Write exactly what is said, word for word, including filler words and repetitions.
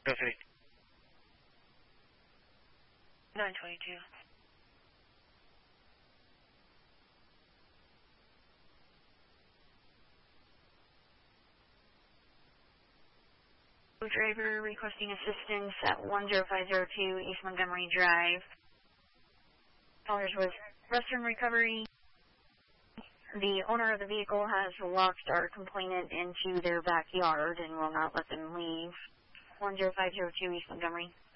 City. nine twenty-two. Driver requesting assistance at one zero five zero two East Montgomery Drive. Callers with restroom recovery. The owner of the vehicle has locked our complainant into their backyard and will not let them leave. one zero five zero two East Montgomery.